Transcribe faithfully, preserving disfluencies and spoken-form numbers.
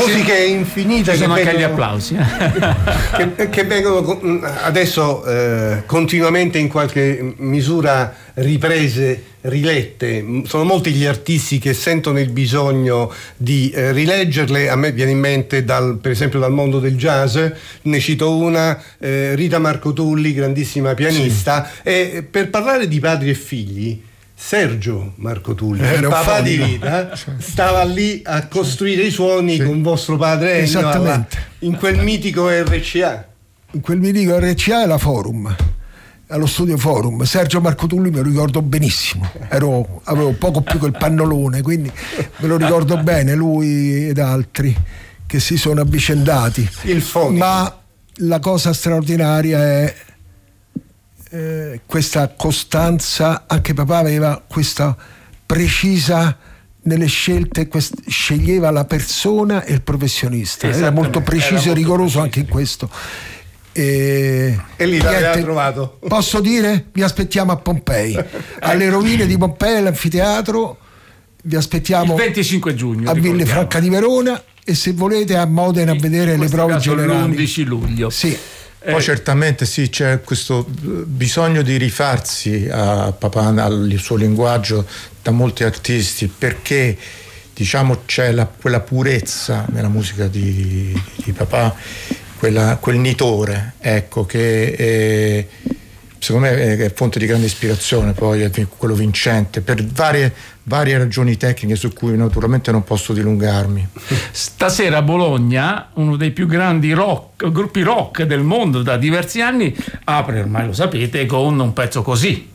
musiche infinite. Ci sono che anche vengono, gli applausi. che, che vengono adesso eh, continuamente in qualche misura riprese, rilette. Sono molti gli artisti che sentono il bisogno di eh, rileggerle. A me viene in mente dal, per esempio dal mondo del jazz, ne cito una, eh, Rita Marco Tulli, grandissima pianista, sì. E per parlare di padri e figli, Sergio Marco Tulli, il papà di Rita, stava lì a costruire i suoni sì. con vostro padre Ennio, esattamente, alla, in quel mitico R C A. In quel mitico R C A e la Forum, allo studio Forum. Sergio Marco Tulli me lo ricordo benissimo, ero, avevo poco più quel pannolone, quindi me lo ricordo bene, lui ed altri che si sono avvicendati. Il fonico. Ma la cosa straordinaria è eh, questa costanza. Anche papà aveva questa precisa nelle scelte, quest- sceglieva la persona e il professionista, era molto preciso e rigoroso anche in questo. E, e lì l'aveva trovato. Posso dire? Vi aspettiamo a Pompei, alle rovine di Pompei, all'anfiteatro. Vi aspettiamo il venticinque giugno a Villafranca di Verona, e se volete a Modena a vedere le prove generali l'undici luglio. Sì. Poi eh. certamente sì, c'è questo bisogno di rifarsi a papà, al suo linguaggio, da molti artisti, perché diciamo c'è la, quella purezza nella musica di, di papà, quella, quel nitore, ecco, che è, secondo me è fonte di grande ispirazione, poi è quello vincente, per varie, varie ragioni tecniche su cui naturalmente non posso dilungarmi. Stasera a Bologna, uno dei più grandi rock, gruppi rock del mondo da diversi anni, apre, ormai lo sapete, con un pezzo così.